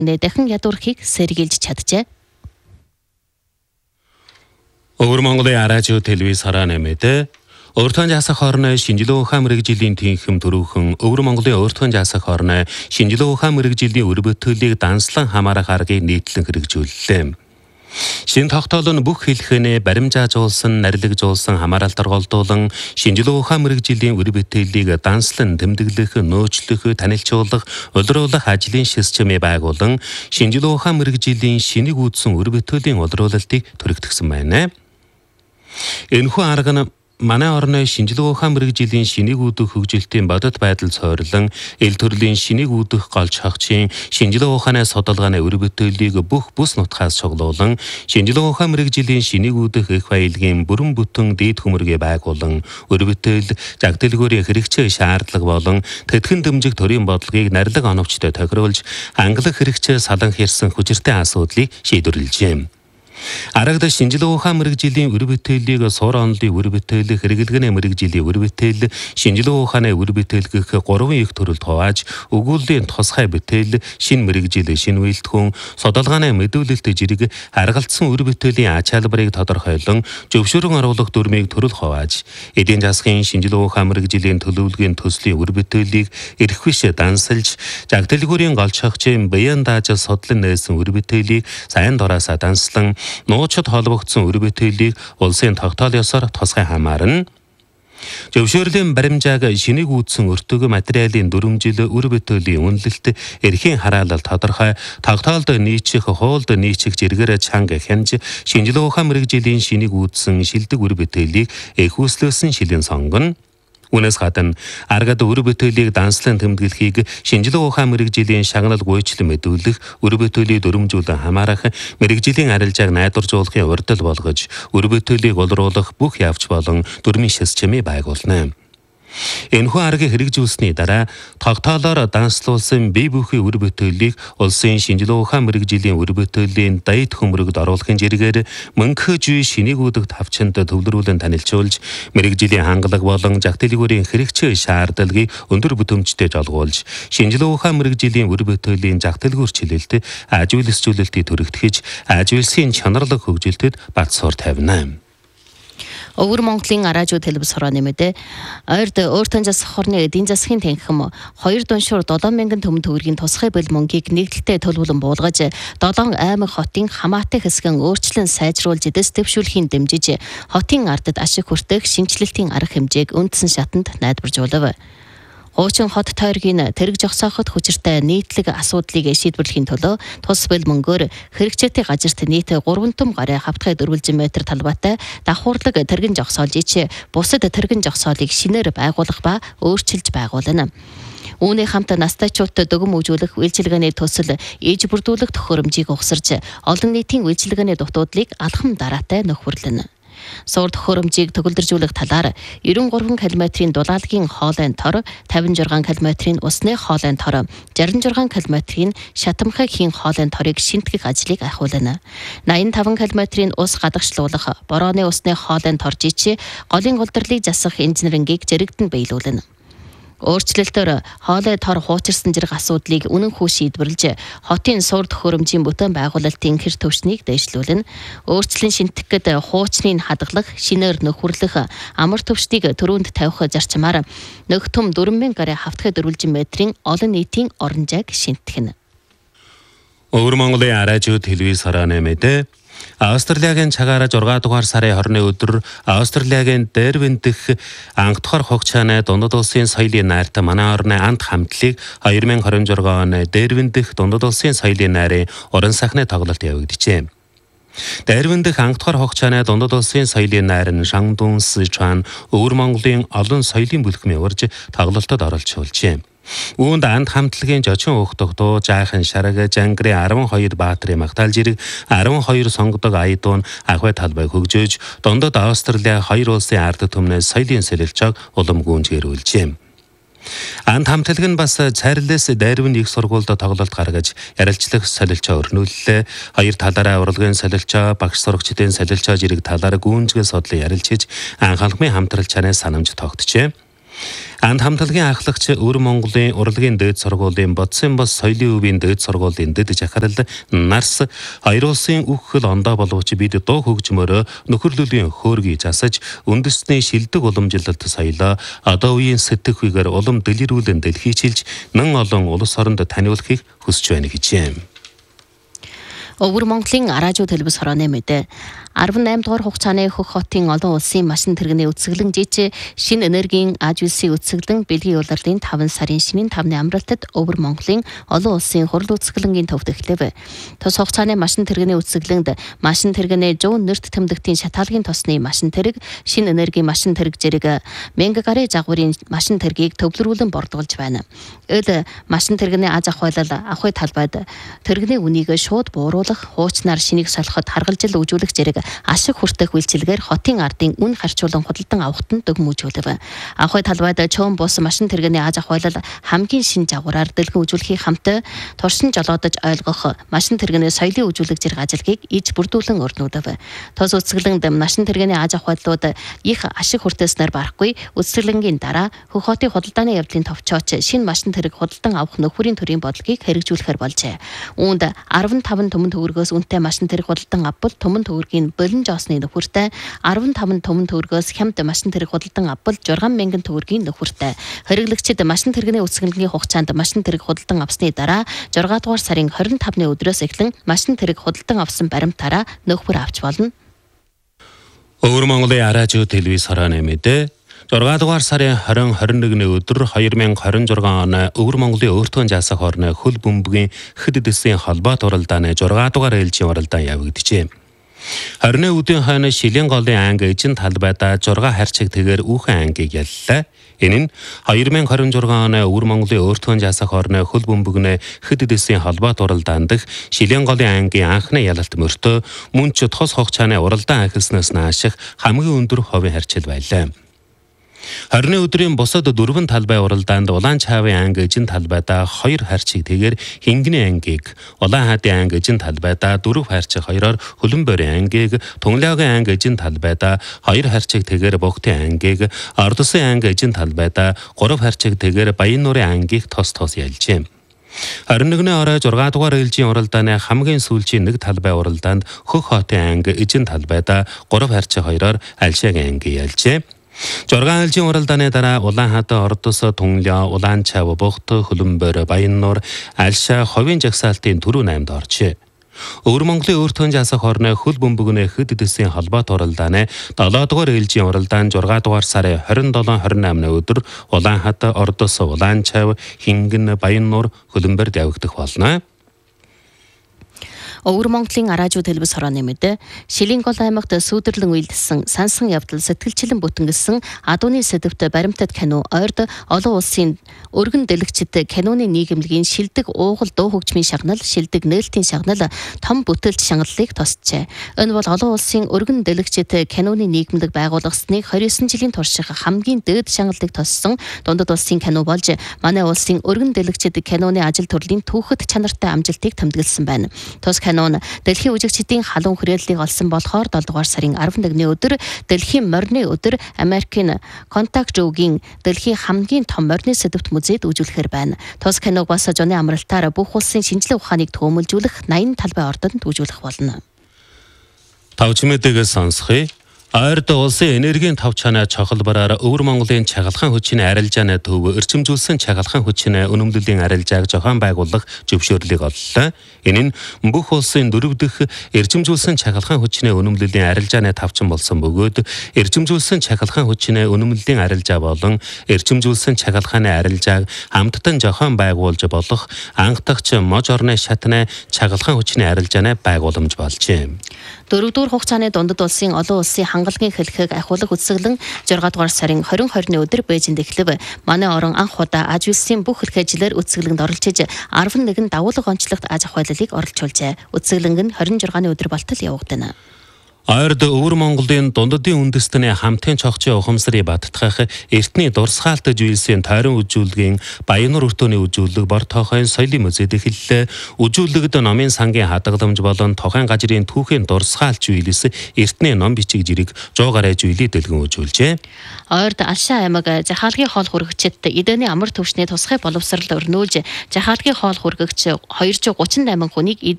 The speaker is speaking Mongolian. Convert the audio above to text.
дахин ядуурхийг сэргийлж чаджээ. Өвөр Монголын радио телевиз хараа нэмээд Өөртөө жасах хорны шинжилгээ ухаан мэрэгжлийн тэнхим төрөвхөн Өвөр Монголын өөртөө жасах хорны шинжилгээ ухаан мэрэгжлийн үр бүтээлийг данслан хамаарах аргыг нийтлэн хэрэгжүүллээ. Шинэ тогтоол нь бүх хэлхэнэ баримжаажуулсан, нарилгажуулсан хамааралтай голдуулан шинжилгээ ухаан мэрэгжлийн үр бүтээлийг данслан тэмдэглэх, нөөцлөх, танилцуулах, улируулах ажлын системийг байгуулан шинжилгээ ухаан мэрэгжлийн шинийг үүдсэн үр бүтээлийн улируулалтыг түрэгдсэн байна. Энэхүү арга нь манай орны шинжилгээ ухаан мэрэгжлийн шинийг үүдэх хөгжилтийн бодит байдал цойрлон эл төрлийн шинийг үүдэх голч хагчийн шинжилгээ ухааны судалгааны үр бүтээлийг бүх бүс нутгаас цуглуулан шинжилгээ ухаан мэрэгжлийн шинийг үүдэх их баялагын бүрэн бүтэн дээд хөмөргөө байгуулан үр бүтээл жагдалгүйрийн хэрэгцээ шаардлага болон тэтгэн дэмжих төрийн бодлогыг нарилга оновчтой тохируулж англих хэрэгцээ салан хэрсэн хүчиртэй асуудлыг шийдвэрлэжээ. Арагд шинжилгээ ухаан мэрэгжлийн үр бүтээлийг суур онолын үр бүтээл, хэрэглэгээний мэрэгжлийн үр бүтээл, шинжилгээ ухааны үр бүтээл гэх 3 их төрөлд хувааж, өгүүллийн тусгай бүтээл, шинэ мэрэгжил, шинэ үйлдэлхүүн, судалгааны мэдүүлэлт жирэг, харгалзсан үр бүтээлийн ач холбоорыг тодорхойлон, зөвшөөрөн оруулах дүрмийг төрөл хувааж, эдийн засгийн шинжилгээ ухаан мэрэгжлийн төлөвлөгийн төслийн үр бүтээлийг эрх биш дансалж, жагдалгүйрийн голч хагчийн баян дааж судлан нээсэн үр бүтээлийг сайн дураасаа данслан нуучид холбогдсон үр бүтээлийг улсын тогтоол ёсоор тусгай хамаарна. Зөвшөөрлийн баримжааг шинийг үүдсэн өртөг материалын дүрмжил үр бүтээлийн үнэлэлт эрхийн хараалал тодорхой тогтоолд нийцэх хуульд нийцэх зэрэгэр чанга хянж шинжилгээ ухаан мэрэгжлийн шинийг үүдсэн шилдэг үр бүтээлийг эхүүслүүлсэн шилэн сонгоно. Үнээс гадна аргад үр бүтээлийг данслан тэмдэглэхийг шинжилгээ ухаан мэрэгжлийн шагнал гүйцэл мэдүүлэх, үр бүтээлийн дүрмжүүлэн хамаарах, мэрэгжлийн арилжааг найдваржуулахын урдл болгож, үр бүтээлийг улируулах бүх явц болон дүрмийн системийг байгуулна. Энэхүү аргыг хэрэгжүүлсэний дараа тогтоолоор данслуулсан бие бүхий үр бүтээлийг улсын шинжилгээ ухаан мэрэгжлийн үр бүтээлийн дээд хөмрөгд оруулахын зэрэгээр мөнхөж шинийг үүдэх тавчинд төвлөрүүлэн танилцуулж, мэрэгжлийн хангалага болон жагдалгүйрийн хэрэгцээ шаардлагыг өндөр бүтээмжтэй жолгуулж, шинжилгээ ухаан мэрэгжлийн үр бүтээлийн жагдалгүйр чилэлт, ажиглалцүүлэлтийг түрэгтгэж, ажиглалын чанарлаг хөгжилтэд бат суурь тавина. Өвөр Монголын радио телевиз хороо нэмээд ойрд өөртөө засах хорны эдийн засгийн тэнхим 2 дуншуур 7,000 төмөн төгрөгийн тусгай бэл мөнгийг нэгдэлтэй төлөвлөн буулгаж 7 аймаг хотын хамаатай хэсгэн өөрчлөн сайжруулж дэс дэвшүүлэхийн дэмжиж хотын ардад ашиг хүртэх шинжилэлтийн арга хэмжээг үндсэн шатанд найдваржуулав. Хуучин хот тойргийн тэрэг жогсоохот хүчиртэй нийтлэг асуудлыг шийдвэрлэхийн төлөө тус бэл мөнгөөр хэрэгцээтэй газарт нийт 3 том гараа хавтгай 4 метр талбайтай давхуурлаг тэрэгэн жогсоолж ич бусад тэрэгэн жогсоолыг шинээр байгуулах ба өөрчилж байгуулна. Үүний хамт настайчуудад дөгөм өгжүүлэх үйлчилгээний төсөл ээж бүрдүүлэх төхөөрөмжийг угсарч олон нийтийн үйлчилгээний дутуудлыг алхам дараатай нөхөрлөнө. Суур төхөөрөмжийг төгөлдржүүлэх талаар 93 км-ийн дулаалгийн хоолойн тор, 56 км-ийн усны хоолойн тор, 66 км-ийн шатамхай хийн хоолойн торыг шинтгэх ажлыг ахиулна. 85 км-ийн ус гадагшлуулах, борооны усны хоолойн торж ичи голын голдрлыг засах инженерингийг зэрэгтэн биелүүлнэ. Өөрчлөлтөөр хоолой тор хуучирсан зэрэг асуудлыг үнэнхүү шийдвэрлэж хотын суур төхөөрөмжийн бүтээн байгуулалтын хэр төвшнийг дэвшлүүлнэ. Өөрчлөлт шинтгэхэд хуучныг хадгалах, шинээр нөхөрлөх, амар төвшнийг төрөнд тавих зарчмаар нэг том 4,000 гаруй хавтгай 4 метрийн олон нийтийн орон зайг шинтгэнэ. Өвөр Монголын радио телевиз хараа нэмээд Австралийн цагаараа 6 дугаар сарын 20-ны өдөр Австралийн Дарвин дэх анхдахаар хугацааны дундад улсын соёлын найрт манай орны анх хамтлыг 2026 оны Дарвин дэх дундад улсын соёлын найрын уран сайхны тоглолт явагдажээ. Дарвин дэх анхдахаар хугацааны дундад улсын соёлын найр нь Шангдун, Сычуан, Өвөр Монголын олон соёлын бүлэм яварж тоглолтод оролцуулжээ. Үүнд анд хамтлагийн жочин уухтдуу жаахан шараг жангрын 12 баатрын магтаал жирэг 12 сонгодог аядуун ахвай талбай хөгжөөж дундад Австралийн 2 улсын ард түмнээс соёлын солилцоог улам гүйцэтгүүлжээ. Анд хамтлаг нь бас цайрлаас Дарвин их сургуульд тоглолт гаргаж ярилцлах солилцоо өрнүүллээ. Хоёр талаараа урлагийн солилцоо, багш сурагчдын солилцоо жирэг талаар гүйцэтгэл судлан ярилцж анхааламжийн хамтрал чанаас санамж тогтжээ. Анд хамтлагийн ахлагч Өвөр Монголын урлагийн дээд сургуулийн бодсон бос соёлын өвийн дээд сургуулийн дэд жахарал нарс хоёр улсын үг хэл ондоо боловч бид дуу хөгжмөөрөө нөхөрлөлийн хөөргийг засаж үндэсний шилдэг уламжлалт соёлоо одоо үеийн сэтгэхүйгээр улам дэлгэрүүлэн дэлхийчилж нэн олон улс оронд таниулахыг хүсэж байна гэжээ. Өвөр Монголын Аражуу телевиз хорооны мэдээ 18 дугаар хугацааны Хөх хотын олон улсын машин тэрэгний үцэглэн жижиг шинэ энергийн АЖС-ийн үцэглэн бэлгийн улирлын 5 сарын шинийн 5-ны амралтад Өвөр Монголын олон улсын хурал үцэглэнгийн төвд эхлэв. Тус хугацааны машин тэрэгний үцэглэнд машин тэрэгний 100 нэрт тэмдэгтийн шатаалгын тосны машин тэрэг, шинэ энергийн машин тэрэг зэрэг мегагари загварын машин тэрэгийг төвлөрүүлэн бордуулж байна. Ил машин тэрэгний аз ахуйлал ахуй талбайд тэрэгний үнийг шууд бууруулах, хуучнаар шинийг солиход харгалзал үзүүлэх зэрэг ашиг хүртэх үйлчилгээр хотын ардын үн харьцуулан худалдан авахт нь дөмөжүүлв. Ахуй талбайд чөөн бус машин тэрэгний аз ахуйлал хамгийн шин жагвараар дэлгэн үзүүлэхийн хамт туршин жолоодож ойлгох машин тэрэгний соёлын үзүүлэг зэрэг ажилгийг иж бүрдүүлэн өрнөдөв. Тос үцэглэнд машин тэрэгний аз ахуйллууд их ашиг хүртээснээр барахгүй үцэглэнгийн дараа Хөх хотын худалдааны явдлын товчооч шинэ машин тэрэг худалдан авах нөхөрийн төрийн бодлогыг хэрэгжүүлэхээр болжээ. Үүнд 15 төмөн төгрөгөөс үнэтэй машин тэрэг худалдан авбал төмөн төгрөгийн болон жоосны нөхөртэй 15 төмөн төгрөгөөс хямд машин тэрэг худалдан авбал 6,000 төгрөгийн нөхөртэй. Хэрэглэгчид машин тэрэгний үцэглэнгийн хугацаанд машин тэрэг худалдан авсны дараа 6 дугаар сарын 25-ны өдрөөс эхлэн машин тэрэг худалдан авсан баримтаараа нөхөр авч болно. Өвөр Монголын Аражуу телевиз хорооны мэдээ 6 дугаар сарын 20-21-ны өдөр 2026 оны Өвөр Монголын өөртөө жасах хорны хөл бөмбөгийн хэд дэсийн холбоо туралдааны 6 дугаар ээлжийн уралдаан явагдажээ. 20-ны үдийн хойно Шилийн голын анги эжин талбайда 6 харьцаг тэгээр үүхэн ангийг яллаа. Энэ нь 2026 оны Өвөр Монголын өөртөө жасах хорны хөл бөмбөгний хэд дэсийн холбоо туралдаан дэх Шилийн голын ангийн анхны ялалт мөртөө мөн ч тос хугацааны уралдаан ахилснаас нааших хамгийн өндөр хувийн харьцал байлаа. 20-ны өдрийн бусад 4 талбай уралдаанд Улаан Чаавын анги эжин талбайда 2 харьцаг тэгээр Хингний ангийг, Улаан хаадын анги эжин талбайда 4 харьцаг 2-оор Хөлбөмбөрийн ангийг, Тунгалиагийн анги эжин талбайда 2 харьцаг тэгээр Богтын ангийг, Ордосын анги эжин талбайда 3 харьцаг тэгээр Баяннуурын ангийг тос ялжээ. 21-ний орой 6 дугаар ээлжийн уралдааны хамгийн сүүлчийн нэг талбай уралдаанд Хөх хотын анги эжин талбайда 3 харьцаг 2-оор Альшаагийн анги ялжээ. 6 ээлжийн уралдааны дараа Улаан хаад, Ордос, Тунгалиа, Улаан Чаав, Богт, Хөлбөмбөр, Баяннуур, Альшаа хувийн жагсаалтын түрүү 8-д оржээ. Өвөр Монголын өөртөө жасах хорны хөл бөмбөгний хэд дэсийн холбоо туралдааны 7 дугаар ээлжийн уралдаан 6 дугаар сарын 27-28-ны өдөр Улаан хаад, Ордос, Улаан Чаав, Хингэн, Баяннуур, Хөлбөмбөрд явагдах болно. Өвөр Монголын Аражуу телевиз хорооны мэдээ Шилийн гол аймагт сүйдэрлэн үйлдэлсэн сансан явдал сэтгэлчлэн бүтэнгэлсэн адууны сэдвт баримтат кино ойрд олон улсын өргөн дэлгэцэд киноны нийгэмлэгийн шилдэг уугуул дуу хөгжмийн шагнал, шилдэг нээлтийн шагнал том бүтээлч шагналыг тосчээ. Энэ бол олон улсын өргөн дэлгэцэд киноны нийгэмлэг байгуулагдсаныг 29 жилийн турших хамгийн дээд шагналыг тоссон дундад улсын кино болж манай улсын өргөн дэлгэцэд киноны ажил төрлийн түүхэд чанартай амжилтыг тэмдэглэсэн байна. Канон Дэлхийн үжигчдийн халуун хүрээллийг олсон болохоор 7 дугаар сарын 11-ний өдөр Дэлхийн морины өдөр Америкийн Контакт Жоугийн Дэлхийн хамгийн том морины сэдвт музейд үзүүлэхээр байна. Тус киног бас зуны амралтаар бүх улсын шинжилгээ ухааныг төвөмөлжүүлэх 80 талбай ордонд үзүүлэх болно. Тавч мэдээлэл сонсхий. Ойрд улсын энергийн тав чанаа чухалбараар Өвөр Монголын чагалхан хүчний арилжааны төв өрчимжүүлсэн чагалхан хүчний үнэмлэлийн арилжааг зохион байгуулах зөвшөөрлийг оллоо. Энэ нь бүх улсын 4 дахь эрчимжүүлсэн чагалхан хүчний үнэмлэлийн арилжааны тавчин болсон бөгөөд эрчимжүүлсэн чагалхан хүчний үнэмлэлийн арилжаа болон эрчимжүүлсэн чагалхааны арилжааг хамттан зохион байгуулж болох анх дахь мож орны шатны чагалхан хүчний арилжааны байгууламж болжээ. 4 дугаар хугацааны дундад улсын олон улсын хангалагын хэлхэг ахиулах үсгэлэн 6 дугаар сарын 20-20-ны өдөр Бээжинд эхлэв. Манай орон анх удаа АЖС-ийн бүх хэлхээжлэр үсгэлэнд оролцож 11 давуулга онцлогт аж ахуйллыг оролцуулжээ. Үсгэлэнг нь 26-ны өдөр болтол явагдана. Ойрд Өвөр Монголын дундадын үндэстний хамтын цогцын ухамсарыг баттгах эртний дурсгаалтаж үйлсийн тойрон үзүүлгийн Баянур өртөөний үзүүлэг бор тоохойн соёлын музейд эхэллээ. Үзүүлэгт номын сангийн хадгаламж болон тохойн газрын түүхийн дурсгаалж үйлс эртний ном бичиг жирийг 100 гаруй зүйлийг дэлгэн үзүүлжээ. Ойрд Алшаа аймаг Жахаалгын хоол хүргэгчэд эдэний амар төвшний тусгай боловсрал өрнүүлж Жахаалгын хоол хүргэгч 238 хүнийг